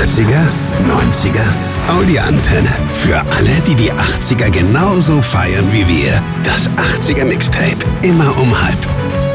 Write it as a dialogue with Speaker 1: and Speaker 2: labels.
Speaker 1: 80er, 90er, Audi-Antenne. Für alle, die die 80er genauso feiern wie wir. Das 80er Mixtape. Immer um halb.